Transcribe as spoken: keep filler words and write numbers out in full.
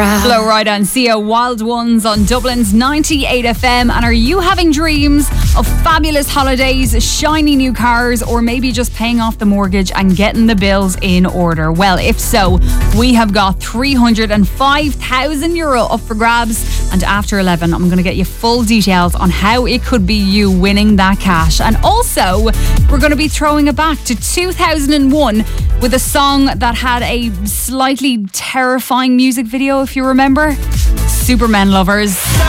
Flo Rida and Sia, Wild Ones on Dublin's ninety-eight F M. And are you having dreams of fabulous holidays, shiny new cars, or maybe just paying off the mortgage and getting the bills in order? Well, if so, we have got three hundred five thousand euro up for grabs. And after eleven, I'm going to get you full details on how it could be you winning that cash. And also, we're going to be throwing it back to two thousand one with a song that had a slightly terrifying music video, if you remember. Superman Lovers.